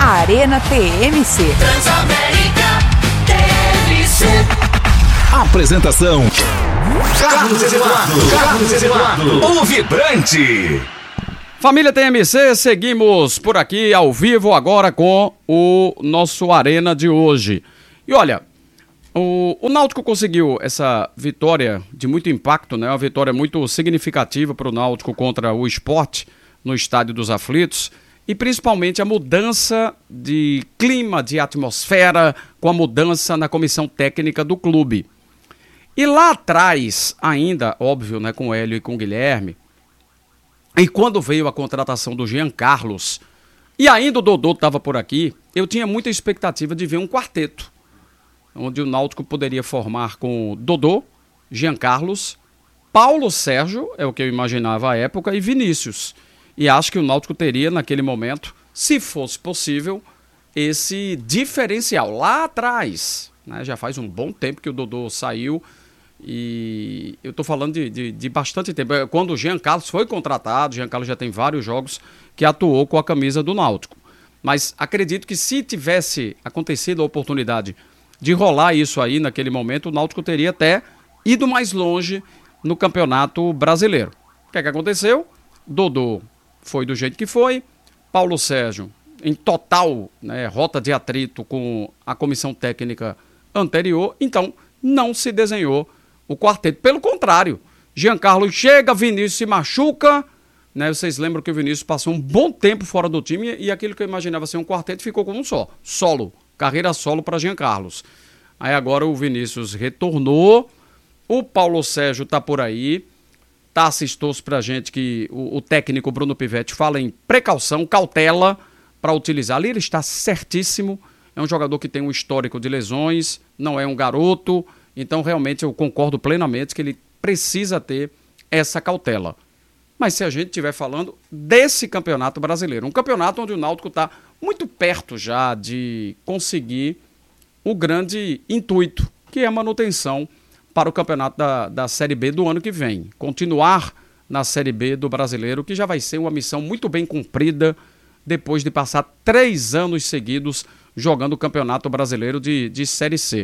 Arena TMC. Transamérica TMC. Apresentação: Carlos Eduardo, o vibrante. Família TMC, seguimos por aqui ao vivo agora com o nosso Arena de hoje. E olha, o Náutico conseguiu essa vitória de muito impacto, né? Uma vitória muito significativa para o Náutico contra o Sport no Estádio dos Aflitos, e principalmente a mudança de clima, de atmosfera, com a mudança na comissão técnica do clube. E lá atrás, ainda, óbvio, né, com o Hélio e com o Guilherme, e quando veio a contratação do Jean Carlos, e ainda o Dodô estava por aqui, eu tinha muita expectativa de ver um quarteto, onde o Náutico poderia formar com Dodô, Jean Carlos, Paulo Sérgio, é o que eu imaginava à época, e Vinícius. E acho que o Náutico teria, naquele momento, se fosse possível, esse diferencial lá atrás, né? Já faz um bom tempo que o Dodô saiu, e eu estou falando de bastante tempo. Quando o Jean Carlos foi contratado, o Jean Carlos já tem vários jogos que atuou com a camisa do Náutico. Mas acredito que se tivesse acontecido a oportunidade de rolar isso aí naquele momento, o Náutico teria até ido mais longe no Campeonato Brasileiro. O que é que aconteceu? Dodô foi do jeito que foi, Paulo Sérgio em total, né, rota de atrito com a comissão técnica anterior, então não se desenhou o quarteto. Pelo contrário, Jean Carlos chega, Vinícius se machuca, né? Vocês lembram que o Vinícius passou um bom tempo fora do time e aquilo que eu imaginava ser um quarteto ficou com um só, solo, carreira solo para Jean Carlos. Aí agora o Vinícius retornou, o Paulo Sérgio tá por aí, Tassis trouxe pra gente que o técnico Bruno Pivetti fala em precaução, cautela para utilizar. Ali ele está certíssimo, é um jogador que tem um histórico de lesões, não é um garoto. Então, realmente, eu concordo plenamente que ele precisa ter essa cautela. Mas se a gente estiver falando desse Campeonato Brasileiro, um campeonato onde o Náutico está muito perto já de conseguir o grande intuito, que é a manutenção para o campeonato da Série B do ano que vem. Continuar na Série B do Brasileiro, que já vai ser uma missão muito bem cumprida depois de passar 3 anos seguidos jogando o Campeonato Brasileiro de Série C,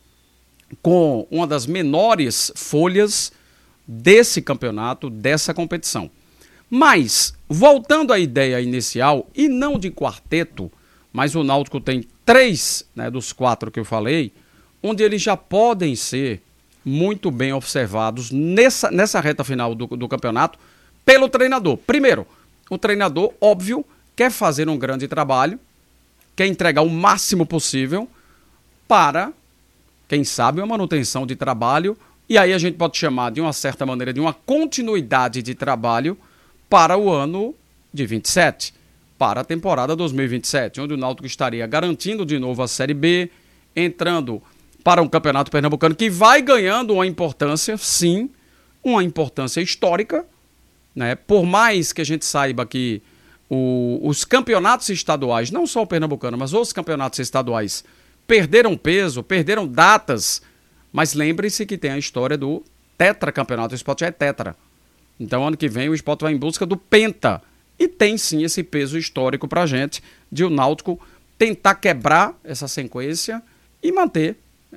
com uma das menores folhas desse campeonato, dessa competição. Mas, voltando à ideia inicial, e não de quarteto, mas o Náutico tem 3, né, dos 4 que eu falei, onde eles já podem ser muito bem observados nessa reta final do campeonato pelo treinador. Primeiro, o treinador, óbvio, quer fazer um grande trabalho, quer entregar o máximo possível para, quem sabe, uma manutenção de trabalho, e aí a gente pode chamar de uma certa maneira de uma continuidade de trabalho para o ano de 27, para a temporada 2027, onde o Náutico estaria garantindo de novo a Série B, entrando para um campeonato pernambucano que vai ganhando uma importância, sim, uma importância histórica, né? Por mais que a gente saiba que os campeonatos estaduais, não só o pernambucano, mas os campeonatos estaduais, perderam peso, perderam datas, mas lembre-se que tem a história do tetracampeonato, o Sport já é tetra. Então, ano que vem, o Sport vai em busca do penta. E tem, sim, esse peso histórico pra gente, de o Náutico tentar quebrar essa sequência e manter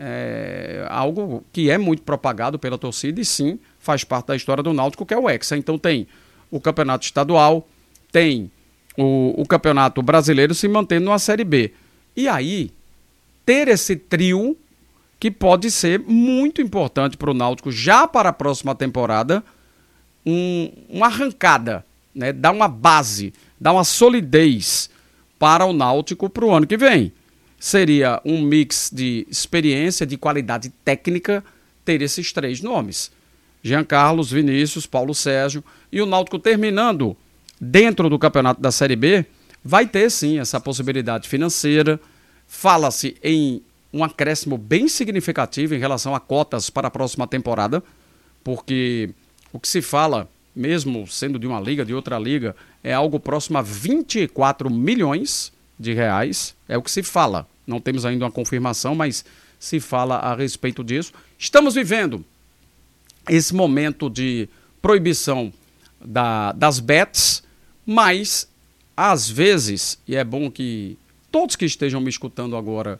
algo que é muito propagado pela torcida e, sim, faz parte da história do Náutico, que é o Hexa. Então, tem o campeonato estadual, tem o campeonato brasileiro se mantendo numa Série B. E aí, ter esse trio que pode ser muito importante para o Náutico já para a próxima temporada, uma arrancada, né? Dar uma base, dar uma solidez para o Náutico para o ano que vem. Seria um mix de experiência, de qualidade técnica, ter esses 3 nomes. Jean Carlos, Vinícius, Paulo Sérgio, e o Náutico terminando dentro do campeonato da Série B, vai ter sim essa possibilidade financeira. Fala-se em um acréscimo bem significativo em relação a cotas para a próxima temporada, porque o que se fala, mesmo sendo de uma liga, de outra liga, é algo próximo a 24 milhões de reais, é o que se fala. Não temos ainda uma confirmação, mas se fala a respeito disso. Estamos vivendo esse momento de proibição das bets, mas às vezes, e é bom que todos que estejam me escutando agora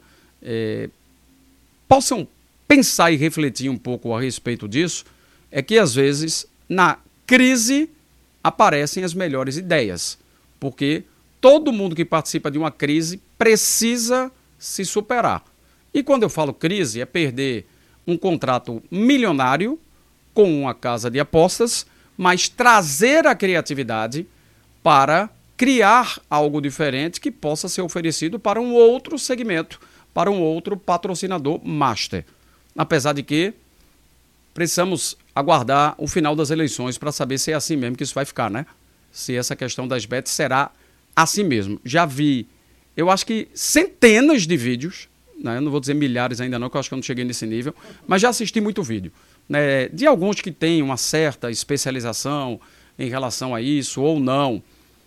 possam pensar e refletir um pouco a respeito disso, é que às vezes na crise aparecem as melhores ideias, porque todo mundo que participa de uma crise precisa se superar. E quando eu falo crise, é perder um contrato milionário com uma casa de apostas, mas trazer a criatividade para criar algo diferente que possa ser oferecido para um outro segmento, para um outro patrocinador master. Apesar de que precisamos aguardar o final das eleições para saber se é assim mesmo que isso vai ficar, né? Se essa questão das bets será assim mesmo. Já vi, eu acho que centenas de vídeos, né? Eu não vou dizer milhares ainda não, que eu acho que eu não cheguei nesse nível, mas já assisti muito vídeo, né? De alguns que têm uma certa especialização em relação a isso ou não.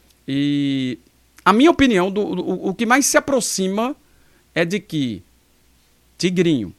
E a minha opinião, o que mais se aproxima é de que tigrinho,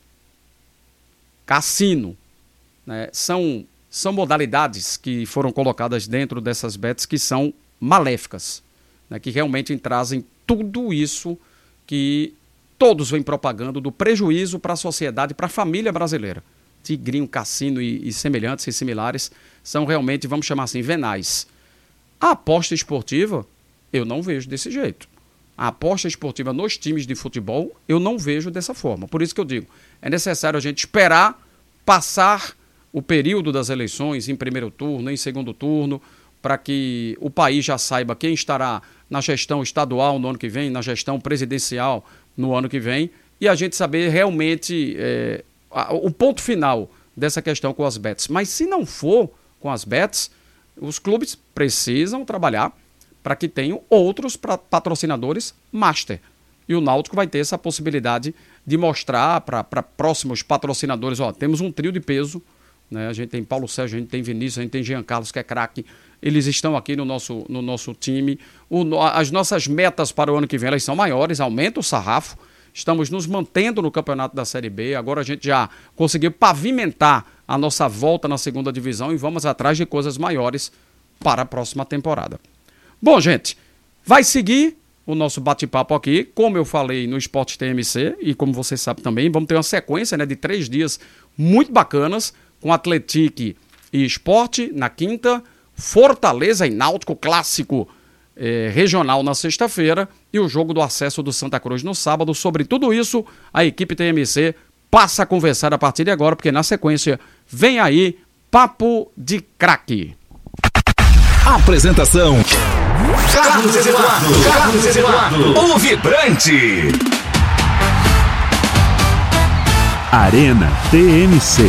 cassino, né, são modalidades que foram colocadas dentro dessas bets que são maléficas, né, que realmente trazem tudo isso que todos vêm propagando do prejuízo para a sociedade, para a família brasileira. Tigrinho, cassino e semelhantes e similares são realmente, vamos chamar assim, venais. A aposta esportiva, eu não vejo desse jeito. A aposta esportiva nos times de futebol, eu não vejo dessa forma. Por isso que eu digo, é necessário a gente esperar passar o período das eleições em primeiro turno, em segundo turno, para que o país já saiba quem estará na gestão estadual no ano que vem, na gestão presidencial no ano que vem, e a gente saber realmente o ponto final dessa questão com as bets. Mas se não for com as bets, os clubes precisam trabalhar para que tenham outros patrocinadores master. E o Náutico vai ter essa possibilidade de mostrar para próximos patrocinadores, ó, temos um trio de peso, né? A gente tem Paulo Sérgio, a gente tem Vinícius, a gente tem Jean Carlos, que é craque. Eles estão aqui no nosso time. As nossas metas para o ano que vem, elas são maiores, aumenta o sarrafo. Estamos nos mantendo no campeonato da Série B. Agora a gente já conseguiu pavimentar a nossa volta na segunda divisão e vamos atrás de coisas maiores para a próxima temporada. Bom, gente, vai seguir o nosso bate-papo aqui, como eu falei no Esporte TMC e como você sabe também, vamos ter uma sequência, né, de 3 dias muito bacanas com Atlético e Esporte na quinta, Fortaleza e Náutico clássico regional na sexta-feira e o jogo do acesso do Santa Cruz no sábado. Sobre tudo isso, a equipe TMC passa a conversar a partir de agora, porque na sequência vem aí Papo de Craque. Apresentação: Carlos Eduardo, o vibrante. Arena TMC.